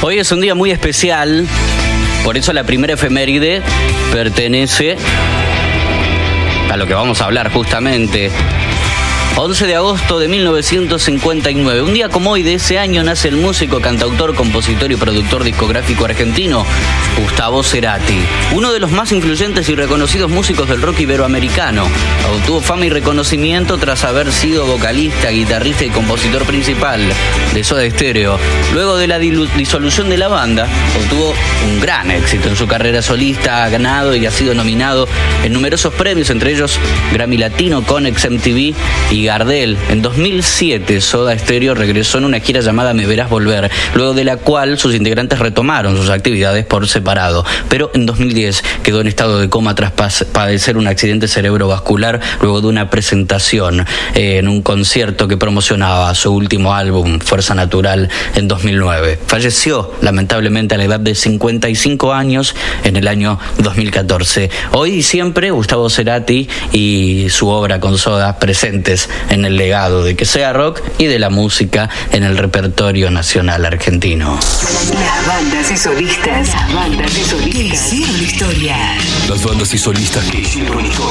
Hoy es un día muy especial, por eso la primera efeméride pertenece a lo que vamos a hablar justamente. 11 de agosto de 1959. Un día como hoy de ese año nace el músico, cantautor, compositor y productor discográfico argentino Gustavo Cerati, uno de los más influyentes y reconocidos músicos del rock iberoamericano. Obtuvo fama y reconocimiento tras haber sido vocalista, guitarrista y compositor principal de Soda Stereo. Luego de la disolución de la banda, obtuvo un gran éxito en su carrera solista, ha ganado y ha sido nominado en numerosos premios, entre ellos Grammy Latino, Conex, MTV y Gardel. En 2007, Soda Stereo regresó en una gira llamada Me Verás Volver, luego de la cual sus integrantes retomaron sus actividades por separado. Pero en 2010 quedó en estado de coma tras padecer un accidente cerebrovascular luego de una presentación en un concierto que promocionaba su último álbum, Fuerza Natural, en 2009. Falleció, lamentablemente, a la edad de 55 años en el año 2014. Hoy y siempre, Gustavo Cerati y su obra con Soda presentes en el legado de Que Sea Rock y de la música en el repertorio nacional argentino. Las bandas y solistas. Que hicieron historia. Las bandas y solistas que hicieron historia.